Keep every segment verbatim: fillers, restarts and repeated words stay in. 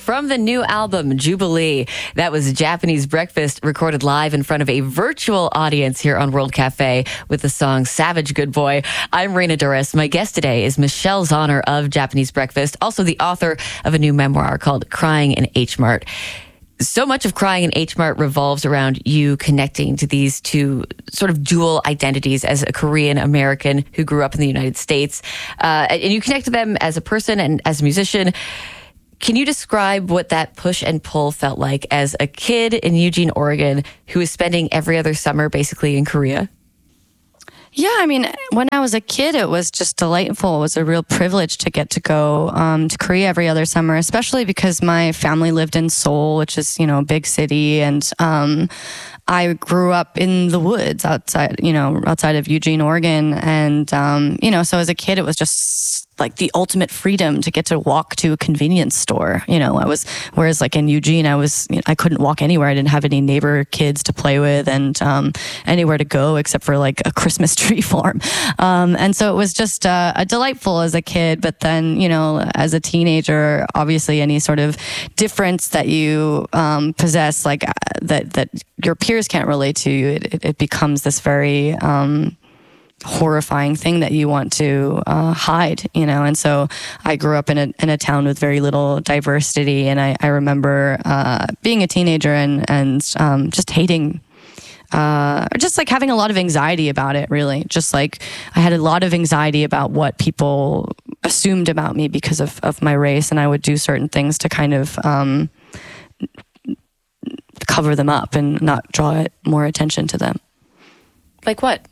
from the new album, Jubilee. That was Japanese Breakfast, recorded live in front of a virtual audience here on World Cafe with the song Savage Good Boy. I'm Raina Doris. My guest today is Michelle Zauner of Japanese Breakfast, also the author of a new memoir called Crying in H Mart. So much of Crying in H Mart revolves around you connecting to these two sort of dual identities as a Korean American who grew up in the United States. Uh, and you connect to them as a person and as a musician. Can you describe what that push and pull felt like as a kid in Eugene, Oregon, who was spending every other summer basically in Korea? Yeah, I mean, when I was a kid, it was just delightful. It was a real privilege to get to go um, to Korea every other summer, especially because my family lived in Seoul, which is, you know, a big city. And um, I grew up in the woods outside, you know, outside of Eugene, Oregon. And, um, you know, so as a kid, it was just like the ultimate freedom to get to walk to a convenience store. You know, I was, whereas like in Eugene, I was, you know, I couldn't walk anywhere. I didn't have any neighbor kids to play with and um, anywhere to go except for like a Christmas tree farm. Um, and so it was just uh, a delightful as a kid. But then, you know, as a teenager, obviously any sort of difference that you um, possess, like uh, that, that your peers can't relate to, it, it, it becomes this very, um, horrifying thing that you want to uh, hide, you know. And so I grew up in a in a town with very little diversity, and I, I remember uh, being a teenager and and um, just hating, uh, or just like having a lot of anxiety about it. Really, just like I had a lot of anxiety about what people assumed about me because of of my race, and I would do certain things to kind of um, cover them up and not draw it more attention to them. Like what?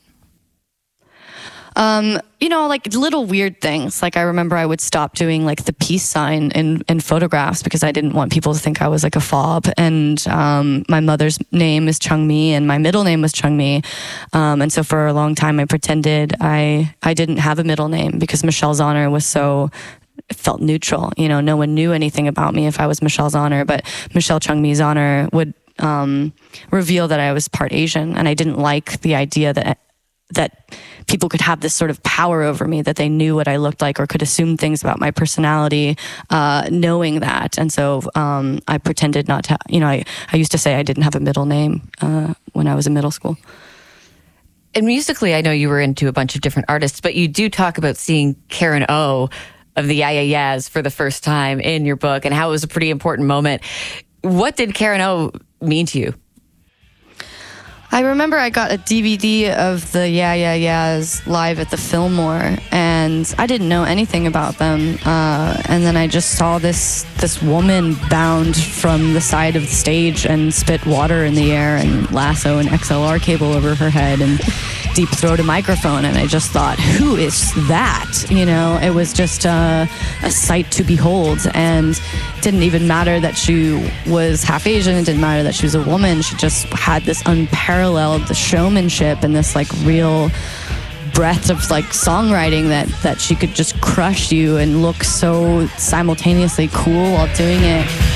Um, you know, like little weird things. Like I remember I would stop doing like the peace sign in, in photographs because I didn't want people to think I was like a fob. And um, my mother's name is Chung Mi and my middle name was Chung Mi. Um, and so for a long time I pretended I, I didn't have a middle name because Michelle Zauner was so... it felt neutral. You know, no one knew anything about me if I was Michelle Zauner, but Michelle Chung Mi Zauner would um, reveal that I was part Asian. And I didn't like the idea that that people could have this sort of power over me, that they knew what I looked like or could assume things about my personality, uh, knowing that. And so um, I pretended not to, you know, I, I used to say I didn't have a middle name uh, when I was in middle school. And musically, I know you were into a bunch of different artists, but you do talk about seeing Karen O of the Yeah Yeah Yeahs for the first time in your book and how it was a pretty important moment. What did Karen O mean to you? I remember I got a D V D of the Yeah Yeah Yeahs live at the Fillmore, and I didn't know anything about them. Uh, and then I just saw this this woman bound from the side of the stage and spit water in the air and lasso an X L R cable over her head and deep throat a microphone. And I just thought, who is that? You know, it was just uh, a sight to behold. And it didn't even matter that she was half Asian. It didn't matter that she was a woman. She just had this unparalleled the showmanship and this like real breadth of like songwriting that that she could just crush you and look so simultaneously cool while doing it.